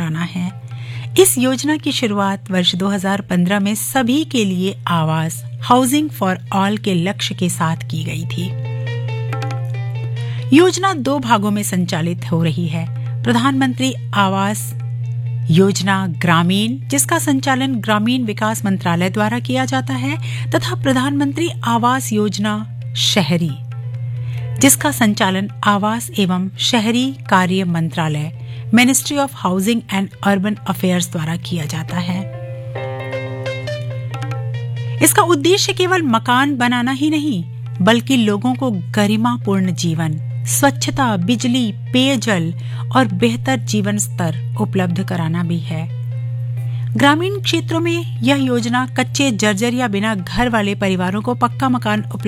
कराना है। इस योजना की शुरुआत वर्ष 2015 में सभी के लिए आवास, हाउसिंग फॉर ऑल के लक्ष्य के साथ की गई थी। योजना 2 भागों में संचालित हो रही है। प्रधानमंत्री आवास योजना ग्रामीण, जिसका संचालन ग्रामीण विकास मंत्रालय द्वारा किया जाता है, तथा प्रधानमंत्री आवास योजना शहरी, जिसका संचालन आवास एवं शहरी कार्य मंत्रालय, ministry of housing and urban affairs द्वारा किया जाता है। इसका उद्देश्य केवल मकान बनाना ही नहीं, बल्कि लोगों को गरिमापूर्ण जीवन, स्वच्छता, बिजली, पेयजल और बेहतर जीवन स्तर उपलब्ध कराना भी है। ग्रामीण क्षेत्रों में यह योजना कच्चे, जर्जर या बिना घर वाले परिवारों को पक्का मकान उपलब्ध